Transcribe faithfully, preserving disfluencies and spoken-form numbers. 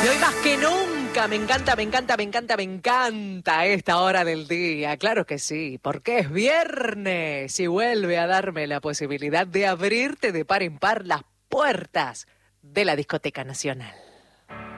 Y hoy más que nunca, me encanta, me encanta, me encanta, me encanta esta hora del día. Claro que sí, porque es viernes y vuelve a darme la posibilidad de abrirte de par en par las puertas de la Discoteca Nacional.